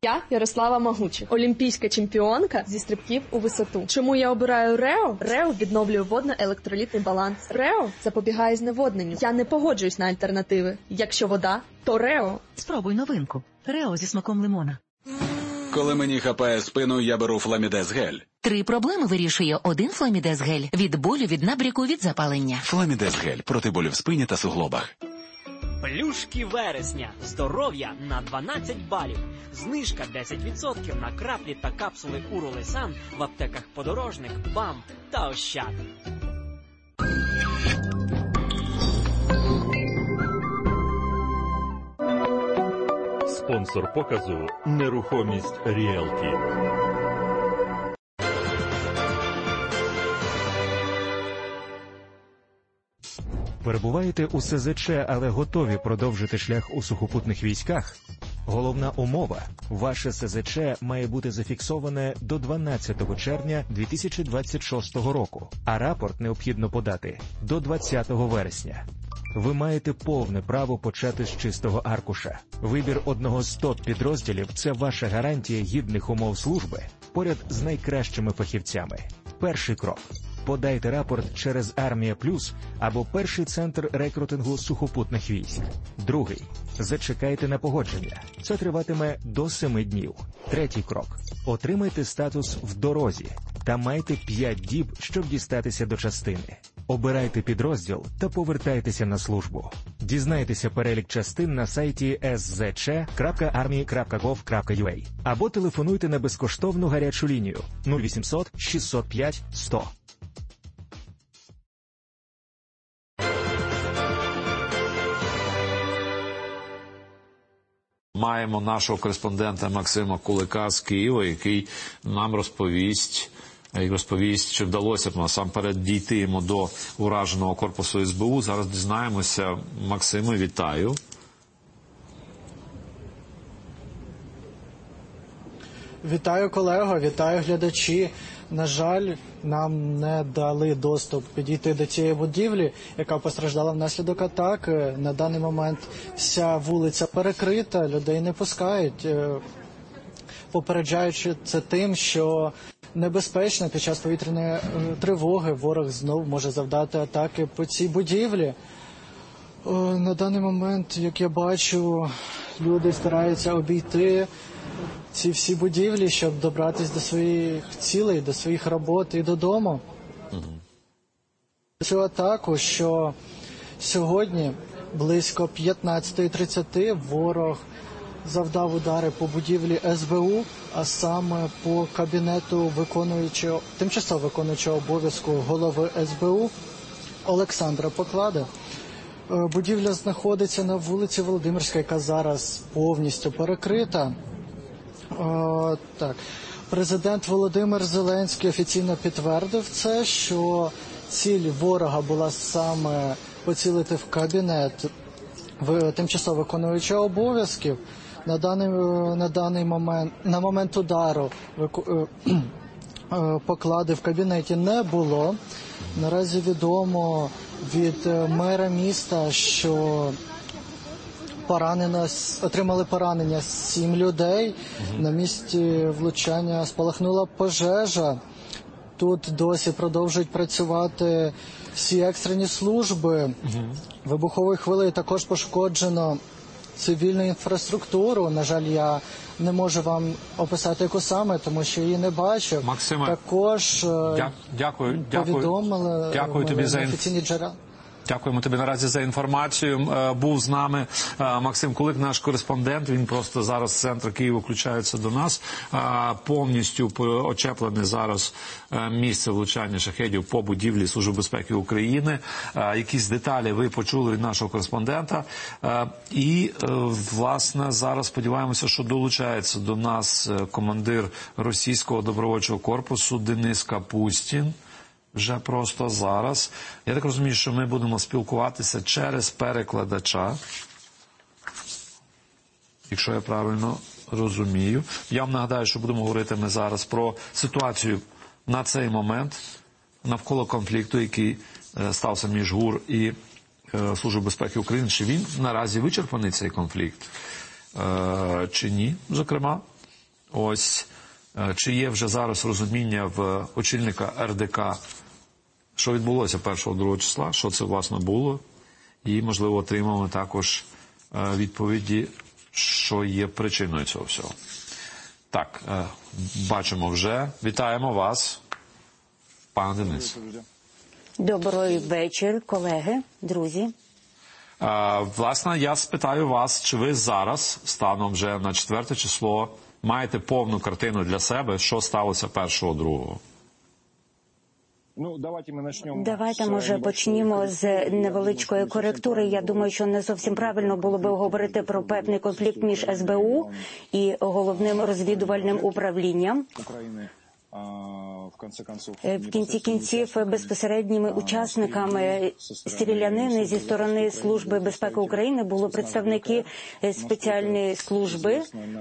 Я Ярослава Магучик, олімпійська чемпіонка зі стрибків у висоту. Чому я обираю РЕО? РЕО відновлює водно-електролітний баланс. РЕО запобігає зневодненню. Я не погоджуюсь на альтернативи. Якщо вода, то РЕО. Спробуй новинку. РЕО зі смаком лимона. Коли мені хапає спину, я беру Фламідез гель. 3 проблеми вирішує один Фламідез гель. Від болю, від набряку, від запалення. Фламідез гель проти болю в спині та суглобах. Плюшки вересня. Здоров'я на 12 балів. Знижка 10% на краплі та капсули Уролесан в аптеках Подорожник, БАМ та Ощад. Спонсор показу «Нерухомість Ріелті». Перебуваєте у СЗЧ, але готові продовжити шлях у сухопутних військах? Головна умова – ваше СЗЧ має бути зафіксоване до 12 червня 2026 року, а рапорт необхідно подати до 20 вересня. Ви маєте повне право почати з чистого аркуша. Вибір одного з топ-підрозділів – це ваша гарантія гідних умов служби поряд з найкращими фахівцями. Перший крок – подайте рапорт через Армія Плюс або перший центр рекрутингу сухопутних військ. Другий – зачекайте на погодження. Це триватиме до 7 днів. Третій крок – отримайте статус «в дорозі» та майте 5 діб, щоб дістатися до частини. Обирайте підрозділ та повертайтеся на службу. Дізнайтеся перелік частин на сайті szc.army.gov.ua або телефонуйте на безкоштовну гарячу лінію 0800 605 100. Маємо нашого кореспондента Максима Кулика з Києва, який нам розповість, чи вдалося б насамперед дійти йому до ураженого корпусу СБУ. Зараз дізнаємося. Максиме, вітаю. Вітаю, колего, вітаю, глядачі. На жаль, нам не дали доступ підійти до цієї будівлі, яка постраждала внаслідок атаки. На даний момент вся вулиця перекрита, людей не пускають, попереджаючи це тим, що небезпечно під час повітряної тривоги ворог знов може завдати атаки по цій будівлі. На даний момент, як я бачу, люди стараються обійти ці всі будівлі, щоб добратися до своїх цілей, до своїх робот і додому. Цю атаку, що сьогодні близько 15:30 ворог завдав удари по будівлі СБУ, а саме по кабінету тимчасово виконуючого обов'язку голови СБУ Олександра Поклади. Будівля знаходиться на вулиці Володимирська, яка зараз повністю перекрита. Президент Володимир Зеленський офіційно підтвердив це, що ціль ворога була саме поцілити в кабінет тимчасово виконуючого обов'язків. На момент удару Поклади в кабінеті не було. Наразі відомо від мера міста, що отримали поранення 7 людей. На місці влучання спалахнула пожежа. Тут досі продовжують працювати всі екстрені служби. Вибуховою хвилею також пошкоджено цивільну інфраструктуру. На жаль, я не можу вам описати, яку саме, тому що її не бачив. Максиме, також повідомили тобі за офіційні джерела. Дякуємо тобі наразі за інформацію. Був з нами Максим Кулик, наш кореспондент. Він просто зараз з центру Києва включається до нас. Повністю очеплене зараз місце влучання шахедів по будівлі Служби безпеки України. Якісь деталі ви почули від нашого кореспондента. І, власне, зараз сподіваємося, що долучається до нас командир російського добровольчого корпусу Денис Капустін. Вже просто зараз. Я так розумію, що ми будемо спілкуватися через перекладача, якщо я правильно розумію. Я вам нагадаю, що будемо говорити ми зараз про ситуацію на цей момент навколо конфлікту, який стався між ГУР і Службою безпеки України. Чи він наразі вичерпаний, цей конфлікт, чи ні, зокрема. Ось, чи є вже зараз розуміння в очільника РДК, що відбулося 1-2 числа, що це, власне, було, і, можливо, отримаємо також відповіді, що є причиною цього всього. Так, бачимо вже. Вітаємо вас, пане Денис. Добрий вечір, колеги, друзі. Власне, я спитаю вас, чи ви зараз, станом вже на 4 число, маєте повну картину для себе, що сталося 1-2? Давайте, може, почнімо з невеличкої коректури. Я думаю, що не зовсім правильно було би говорити про певний конфлікт між СБУ і головним розвідувальним управлінням. В кінці кінців безпосередніми учасниками стрілянини зі сторони Служби безпеки України були представники спеціальної служби.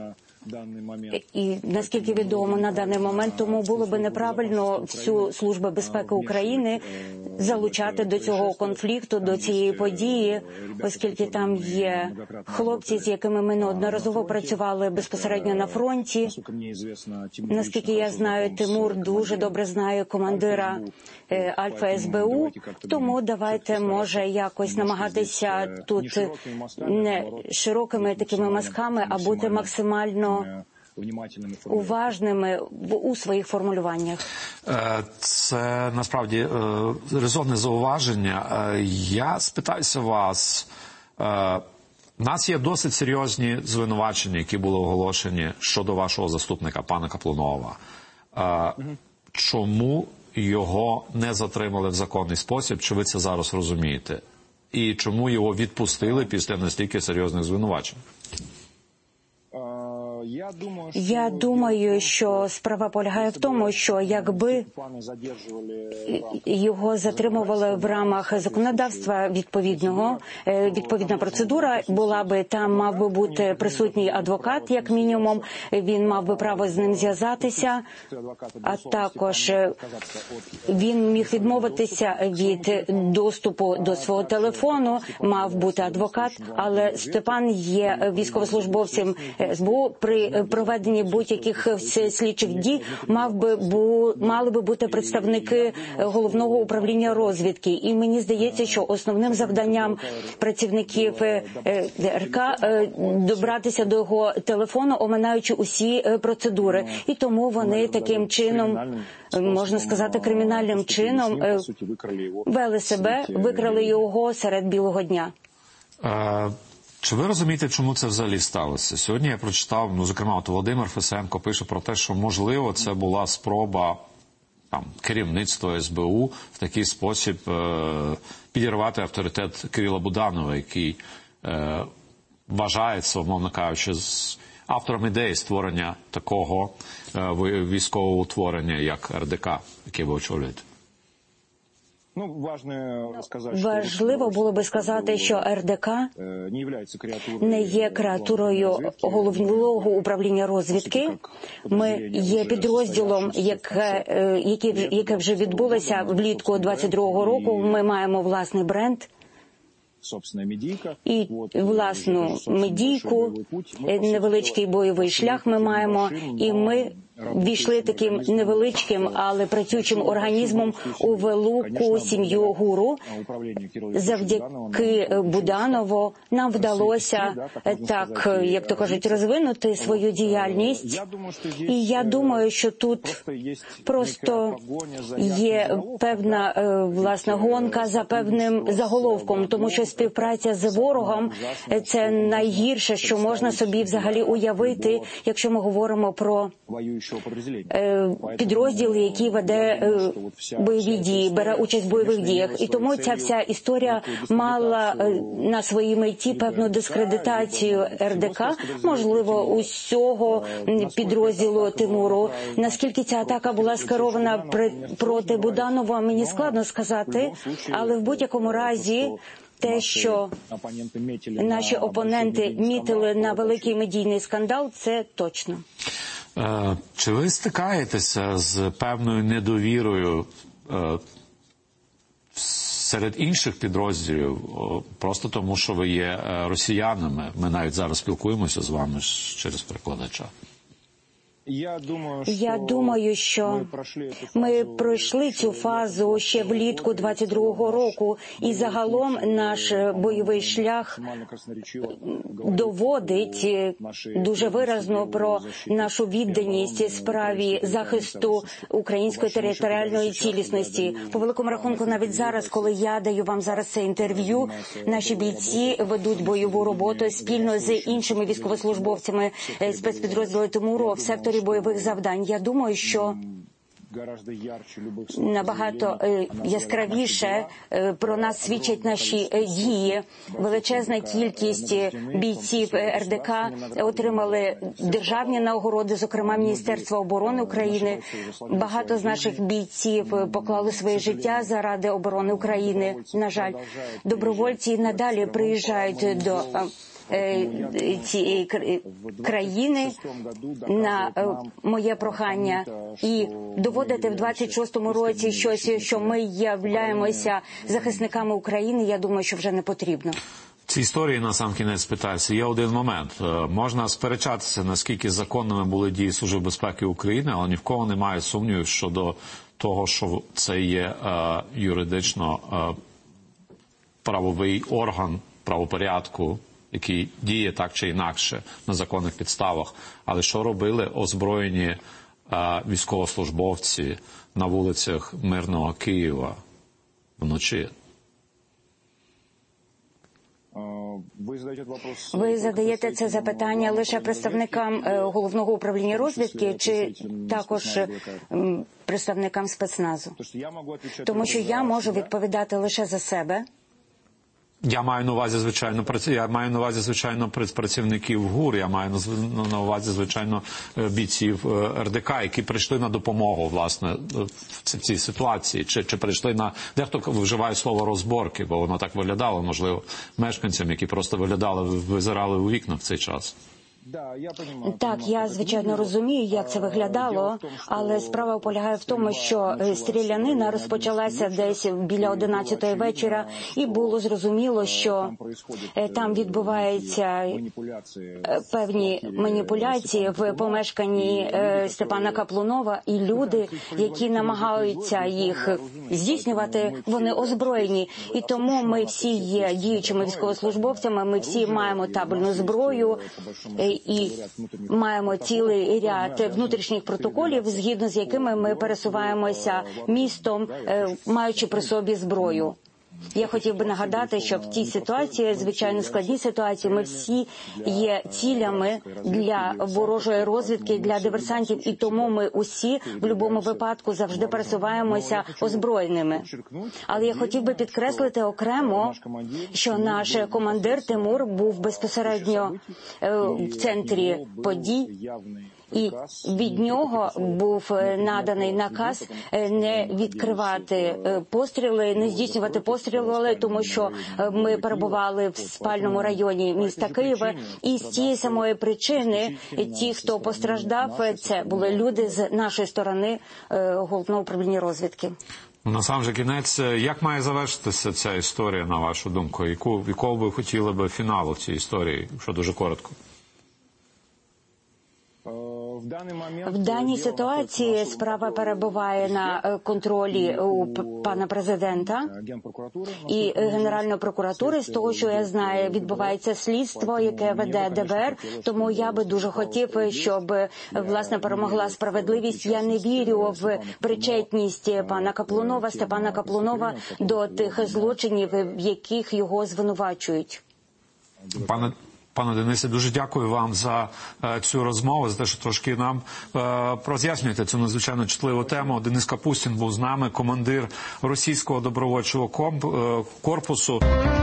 І, наскільки відомо на даний момент, тому було би неправильно всю Службу безпеки України залучати до цього конфлікту, до цієї події, оскільки там є хлопці, з якими ми неодноразово працювали безпосередньо на фронті. Наскільки я знаю, Тимур дуже добре знає командира Альфа СБУ, тому давайте, може, якось намагатися тут не широкими такими мазками, а бути максимально уважними у своїх формулюваннях. Це, насправді, резонне зауваження. Я спитаюся вас, у нас є досить серйозні звинувачення, які були оголошені щодо вашого заступника, пана Каплунова. Чому його не затримали в законний спосіб? Чи ви це зараз розумієте? І чому його відпустили після настільки серйозних звинувачень? Я думаю, що справа полягає в тому, що якби його затримували в рамах законодавства відповідного, відповідна процедура була би, там мав би бути присутній адвокат, як мінімум, він мав би право з ним зв'язатися, а також він міг відмовитися від доступу до свого телефону, мав бути адвокат, але Степан є військовослужбовцем СБУ. При проведенні будь-яких слідчих дій мали би бути представники головного управління розвідки. І мені здається, що основним завданням працівників РК добратися до його телефону, оминаючи усі процедури. І тому вони таким чином, можна сказати, кримінальним чином вели себе, викрали його серед білого дня. Чи ви розумієте, чому це взагалі сталося? Сьогодні я прочитав, зокрема, Володимир Фесенко пише про те, що, можливо, це була спроба керівництва СБУ в такий спосіб підірвати авторитет Кирила Буданова, який вважається, умовно кажучи, з автором ідеї створення такого військового утворення, як РДК, яке ви очолюєте. Важливо було би сказати, що РДК не є креатурою головного управління розвідки. Ми є підрозділом, яке вже відбулося влітку 22-го року. Ми маємо власний бренд і власну медійку, невеличкий бойовий шлях ми маємо, і ми війшли таким невеличким, але працюючим організмом у велику сім'ю ГУРу. Завдяки Буданову нам вдалося, так, як то кажуть, розвинути свою діяльність. І я думаю, що тут просто є певна, власне, гонка за певним заголовком, тому що співпраця з ворогом – це найгірше, що можна собі взагалі уявити, якщо ми говоримо про підрозділ, який веде бойові дії, бере участь в бойових діях. І тому ця вся історія мала на своїй меті певну дискредитацію РДК, можливо, усього підрозділу Тимуру. Наскільки ця атака була скерована проти Буданова, мені складно сказати, але в будь-якому разі те, що наші опоненти мітили на великий медійний скандал, це точно. Чи ви стикаєтеся з певною недовірою серед інших підрозділів, просто тому, що ви є росіянами? Ми навіть зараз спілкуємося з вами через перекладача. Я думаю, що ми пройшли цю фазу ще влітку 22-го року, і загалом наш бойовий шлях доводить дуже виразно про нашу відданість справі захисту української територіальної цілісності. По великому рахунку, навіть зараз, коли я даю вам зараз це інтерв'ю, наші бійці ведуть бойову роботу спільно з іншими військовослужбовцями спецпідрозділу Тимуру в секторі бойових завдань. Я думаю, що набагато яскравіше про нас свідчать наші дії. Величезна кількість бійців РДК отримали державні нагороди, зокрема Міністерства оборони України. Багато з наших бійців поклали своє життя заради оборони України. На жаль, добровольці надалі приїжджають до цієї країни на моє прохання і доводити в 26-му році щось, що ми являємося захисниками України, я думаю, що вже не потрібно. В цій історії, на сам кінець питаюся, є один момент. Можна сперечатися, наскільки законними були дії Служби безпеки України, але ні в кого немає сумнівів щодо того, що це є юридично правовий орган правопорядку, який діє так чи інакше на законних підставах. Але що робили озброєні військовослужбовці на вулицях мирного Києва вночі? Ви задаєте це запитання лише представникам Головного управління розвідки чи також представникам спецназу? Тому що я можу відповідати лише за себе. Я маю на увазі, звичайно, працівників ГУР, я маю на увазі, звичайно, бійців РДК, які прийшли на допомогу, власне, в цій ситуації. Чи прийшли на... Дехто вживає слово розборки, бо воно так виглядало, можливо, мешканцям, які просто визирали у вікна в цей час. Так, я, звичайно, розумію, як це виглядало, але справа полягає в тому, що стрілянина розпочалася десь біля 11-ї вечора, і було зрозуміло, що там відбуваються певні маніпуляції в помешканні Степана Каплунова, і люди, які намагаються їх здійснювати, вони озброєні. І тому ми всі є діючими військовослужбовцями, ми всі маємо табельну зброю, і маємо цілий ряд внутрішніх протоколів, згідно з якими ми пересуваємося містом, маючи при собі зброю. Я хотів би нагадати, що в цій ситуації, звичайно складній ситуації, ми всі є цілями для ворожої розвідки, для диверсантів, і тому ми усі в будь-якому випадку завжди пересуваємося озброєними. Але я хотів би підкреслити окремо, що наш командир Тимур був безпосередньо в центрі подій, і від нього був наданий наказ не відкривати постріли, не здійснювати постріли, тому що ми перебували в спальному районі міста Києва. І з цієї самої причини ті, хто постраждав, це були люди з нашої сторони Головного управління розвідки. На сам же кінець, як має завершитися ця історія, на вашу думку? Якого ви хотіли би фіналу в цій історії, якщо дуже коротко? В даній ситуації справа перебуває на контролі у пана президента і Генеральної прокуратури. З того, що я знаю, відбувається слідство, яке веде ДБР, тому я би дуже хотів, щоб, власне, перемогла справедливість. Я не вірю в причетність пана Каплунова, Степана Каплунова до тих злочинів, в яких його звинувачують. Пане Денисе, дуже дякую вам за цю розмову, за те, що трошки нам роз'яснюєте цю надзвичайно чутливу тему. Денис Капустін був з нами, командир російського добровольчого корпусу.